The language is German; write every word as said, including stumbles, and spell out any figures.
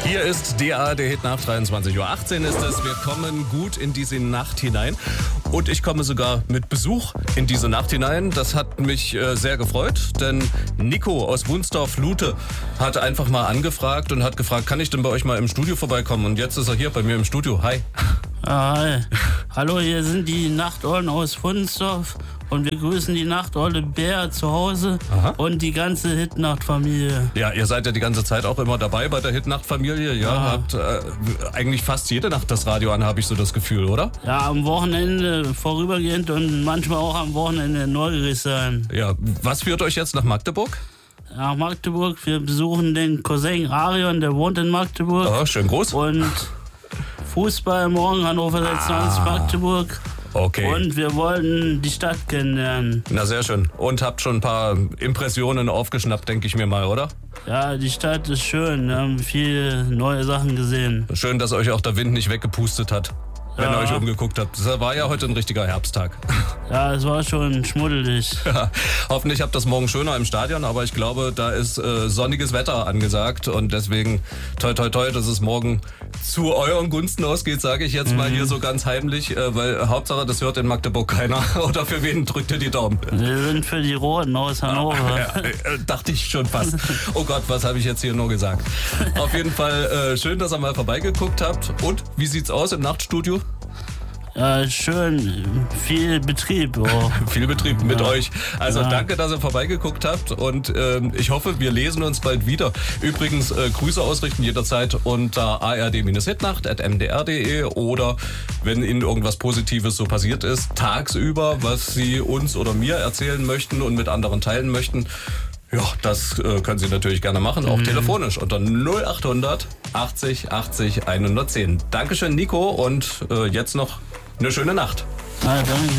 Hier ist D A, der Hit nach dreiundzwanzig Uhr achtzehn ist es. Wir kommen gut in diese Nacht hinein. Und ich komme sogar mit Besuch in diese Nacht hinein. Das hat mich äh, sehr gefreut, denn Nico aus Wunsdorf-Lute hat einfach mal angefragt und hat gefragt, kann ich denn bei euch mal im Studio vorbeikommen? Und jetzt ist er hier bei mir im Studio. Hi. Ah, hi. Hallo, hier sind die Nachtorlen aus Wunsdorf und wir grüßen die Nachtorle Bär zu Hause. Aha. Und die ganze Hitnacht-Familie. Ja, ihr seid ja die ganze Zeit auch immer dabei bei der Hitnacht-Familie. Ja, ja. Habt äh, eigentlich fast jede Nacht das Radio an, habe ich so das Gefühl, oder? Ja, am Wochenende vorübergehend und manchmal auch am Wochenende in Neugiersheim. Ja, was führt euch jetzt nach Magdeburg? Nach Magdeburg, wir besuchen den Cousin Arion, der wohnt in Magdeburg. Oh, schön groß. Und Fußball morgen, Hannover sechsundneunzig, ah. Magdeburg. Okay. Und wir wollten die Stadt kennenlernen. Na, sehr schön. Und habt schon ein paar Impressionen aufgeschnappt, denke ich mir mal, oder? Ja, die Stadt ist schön. Wir haben viele neue Sachen gesehen. Schön, dass euch auch der Wind nicht weggepustet hat, wenn ja. ihr euch umgeguckt habt. Das war ja heute ein richtiger Herbsttag. Ja, es war schon schmuddelig. Ja, hoffentlich habt ihr das morgen schöner im Stadion, aber ich glaube, da ist äh, sonniges Wetter angesagt und deswegen toi toi toi, dass es morgen zu euren Gunsten ausgeht, sage ich jetzt mhm. mal hier so ganz heimlich, äh, weil Hauptsache, das hört in Magdeburg keiner. Oder für wen drückt ihr die Daumen? Wir sind für die Roten aus Hannover. Ja, äh, dachte ich schon fast. Oh Gott, was habe ich jetzt hier nur gesagt? Auf jeden Fall äh, schön, dass ihr mal vorbeigeguckt habt. Und wie sieht's aus im Nachtstudio? Ja, schön. Viel Betrieb. Oh. Viel Betrieb mit ja. euch. Also ja. danke, dass ihr vorbeigeguckt habt und ähm, ich hoffe, wir lesen uns bald wieder. Übrigens, äh, Grüße ausrichten jederzeit unter a r d hitnacht at m d r punkt d e oder wenn Ihnen irgendwas Positives so passiert ist, tagsüber, was Sie uns oder mir erzählen möchten und mit anderen teilen möchten. Ja, das äh, können Sie natürlich gerne machen, auch mhm. telefonisch unter null achthundert achtzig achtzig hundertzehn. Dankeschön, Nico, und äh, jetzt noch eine schöne Nacht. Ah, danke.